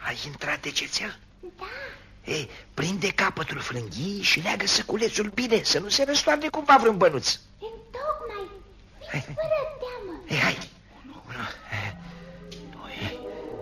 Ai intrat de cețel? Da. Ei, prinde capătul frânghiei și leagă săculețul bine, să nu se răstoarne cumva vreun bănuț. Întocmai. Fiți fără teamă. Ei, hai. 1, 2.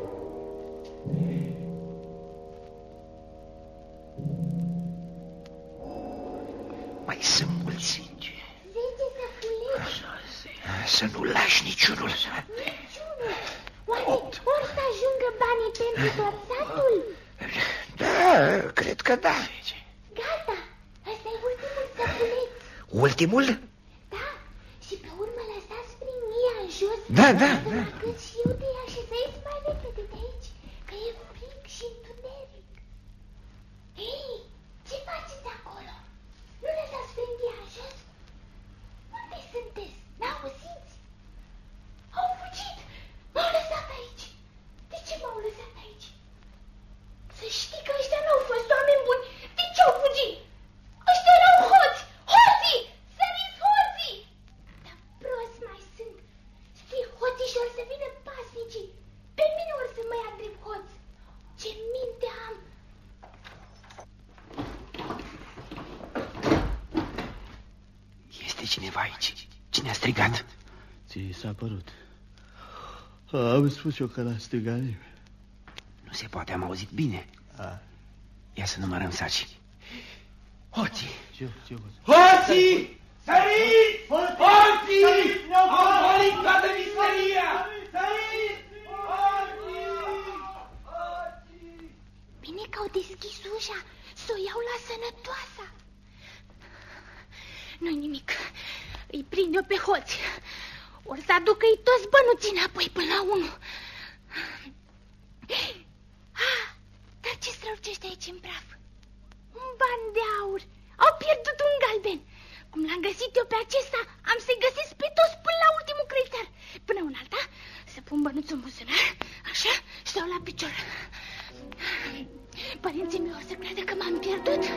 Mai sunt mulți. 10 săculeți. Să nu lași niciunul. Niciunul. Oare ori să ajungă banii pentru tot satul? Da, cred că da. Gata, ăsta e ultimul săculeț. Ultimul? Da, și pe urmă lăsați frânghiea în jos. Da. Cât și eu te ia și să ies mai repede de aici, că e frig și întuneric. Ei, ce faceți acolo? Nu lăsați frânghia în jos? Unde sunteți? N-auziți? Au fugit! M-au lăsat aici! De ce m-au lăsat aici? Să știi că ăștia n-au fost oameni buni! De ce au fugit? Ăștia erau hoți! Hoții! Săriți hoții! Dar prost mai sunt! Știi, hoții și or să vină pasnicii! Pe mine or să mă ia drept hoț! Ce minte am! Este cineva aici. Cine a strigat? Ți s-a părut. Am spus eu că l-a strigat nimeni. Nu se poate, am auzit bine. Ia să numărăm saci. Hoții! Ce Hoții! Săriți! Hoții! Au golit toată misteria! Săriți! Hoții! Bine că au deschis ușa, să o iau la sănătoasa. Nu-i nimic, îi prind eu pe hoți. Or să aducă-i toți bănuții înapoi până la 1. Dar ce strălucește aici în praf? Un ban de aur. Au pierdut un galben. Cum l-am găsit eu pe acesta, am să-i găsesc pe toți până la ultimul creditar. Până un alta, să pun bănuțul în buzunar, așa, și stau la picior. Părinții mei o să creadă că m-am pierdut.